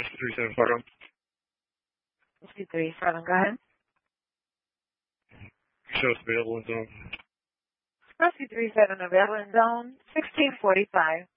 Rescue 37 Fargo. Rescue 37, go ahead. Show us available in zone. Rescue 37 available in zone 1645.